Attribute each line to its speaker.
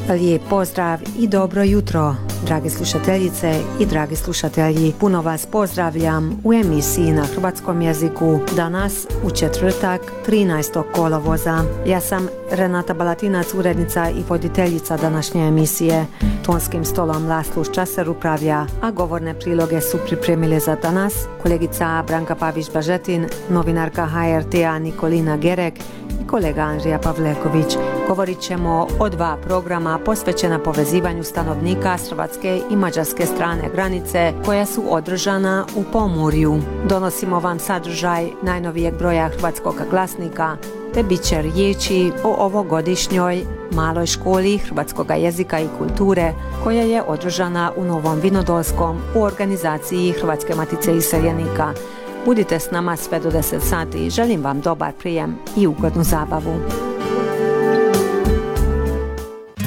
Speaker 1: Lijep pozdrav i dobro jutro, drage slušateljice i dragi slušatelji. Puno vas pozdravljam u emisiji na hrvatskom jeziku danas u četvrtak 13. kolovoza. Ja sam Renata Balatinac, urednica i voditeljica današnje emisije. Tonskim stolom Laslo Ščaser upravlja, a govorne priloge su pripremile za danas kolegica Branka Pavić-Bažetin, novinarka HRT-a Nikolina Gerek i kolega Andrija Pavleković. Govorit ćemo o dva programa posvećena povezivanju stanovnika s hrvatske i mađarske strane granice koja su održana u Pomurju. Donosimo vam sadržaj najnovijeg broja hrvatskog glasnika te bit će riječi o ovogodišnjoj maloj školi hrvatskog jezika i kulture koja je održana u Novom Vinodolskom u organizaciji Hrvatske matice iseljenika. Budite s nama sve do 10 sati. Želim vam dobar prijem i ugodnu zabavu.